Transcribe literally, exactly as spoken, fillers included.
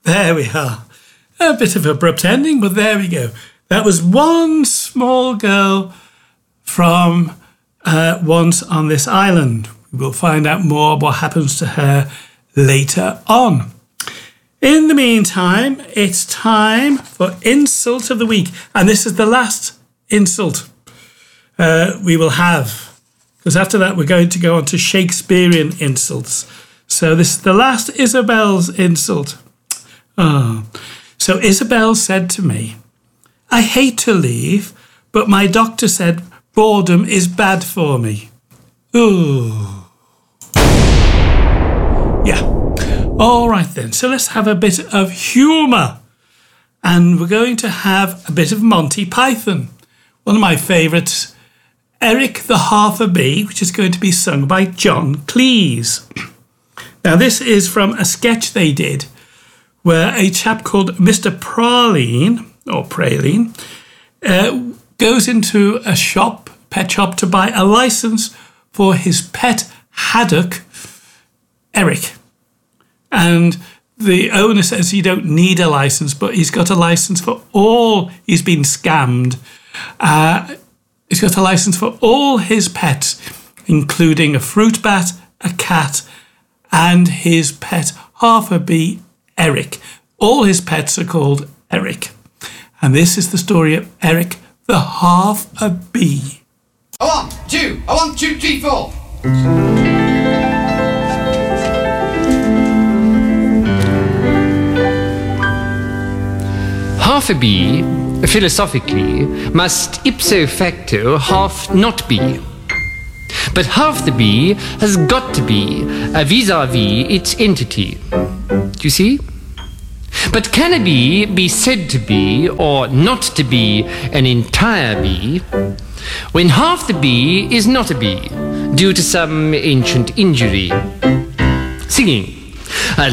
There we are. A bit of abrupt ending, but there we go. That was one small girl from uh, Once on This Island. We will find out more what happens to her later on. In the meantime, it's time for Insult of the Week. And this is the last insult uh, we will have. Because after that, we're going to go on to Shakespearean insults. So this is the last Isabel's insult. Oh. So Isabel said to me, I hate to leave, but my doctor said boredom is bad for me. Ooh. Yeah. All right then. So let's have a bit of humour. And we're going to have a bit of Monty Python. One of my favourites, Eric the Half a Bee, which is going to be sung by John Cleese. Now this is from a sketch they did where a chap called Mister Praline, or Praline, uh, goes into a shop, pet shop, to buy a licence for his pet haddock, Eric. And the owner says he don't need a licence, but he's got a licence for all, he's been scammed. Uh, he's got a licence for all his pets, including a fruit bat, a cat, and his pet half a bee, Eric. All his pets are called Eric. And this is the story of Eric the Half a Bee. A one, two, a one, two, three, four. Half a bee, philosophically, must ipso facto half not be. But half the bee has got to be a vis-a-vis its entity. Do you see? But can a bee be said to be or not to be an entire bee when half the bee is not a bee due to some ancient injury? Singing.